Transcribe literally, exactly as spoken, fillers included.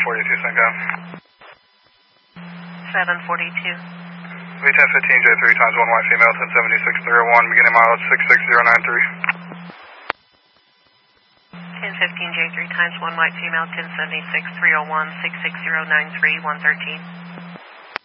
forty-two, Synco. seven forty-two. V ten fifteen J three times one white female, ten seventy-six three oh one, beginning mileage six six zero nine three. ten fifteen J three times one white female, ten seventy-six three oh one, six six zero nine three, one thirteen.